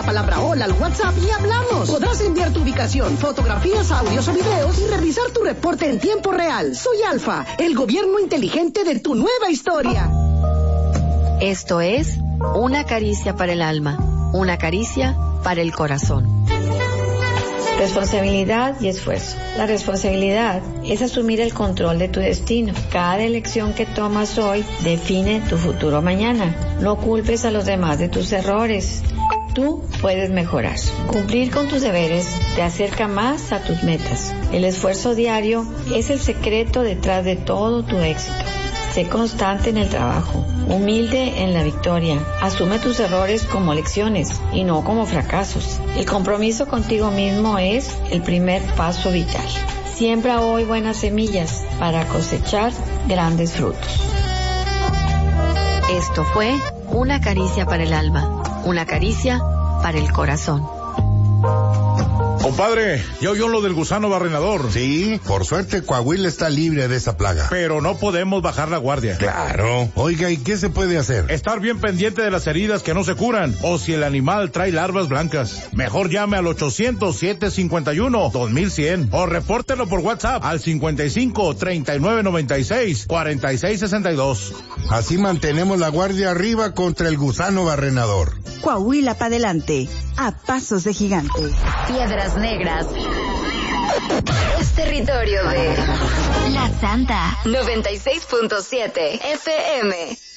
la palabra hola al WhatsApp y hablamos. Podrás enviar tu ubicación, fotografías, audios o videos y revisar tu reporte en tiempo real. Soy Alfa, el gobierno inteligente de tu nueva historia. Esto es Una caricia para el alma, una caricia para el corazón. Responsabilidad y esfuerzo. La responsabilidad es asumir el control de tu destino. Cada elección que tomas hoy define tu futuro mañana. No culpes a los demás de tus errores. Tú puedes mejorar. Cumplir con tus deberes te acerca más a tus metas. El esfuerzo diario es el secreto detrás de todo tu éxito. Sé constante en el trabajo, humilde en la victoria. Asume tus errores como lecciones y no como fracasos. El compromiso contigo mismo es el primer paso vital. Siembra hoy buenas semillas para cosechar grandes frutos. Esto fue Una caricia para el alma, una caricia para el corazón. Compadre, ¿ya oyó lo del gusano barrenador? Sí, por suerte Coahuila está libre de esa plaga. Pero no podemos bajar la guardia. Claro. Oiga, ¿y qué se puede hacer? Estar bien pendiente de las heridas que no se curan, o si el animal trae larvas blancas. Mejor llame al 800-751-2100 o repórtelo por WhatsApp al 55-3996-4662. Así mantenemos la guardia arriba contra el gusano barrenador. Coahuila para adelante, a pasos de gigante. Piedras Negras es territorio de La Santa 96.7 FM.